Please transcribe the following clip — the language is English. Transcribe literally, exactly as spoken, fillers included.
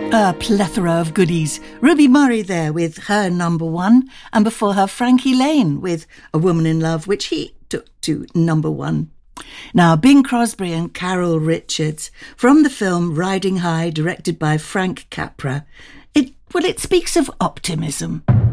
A plethora of goodies. Ruby Murray there with her number one, and before her Frankie Lane with A Woman in Love, which he took to number one. Now, Bing Crosby and Carol Richards from the film Riding High, directed by Frank Capra. It well, it speaks of optimism.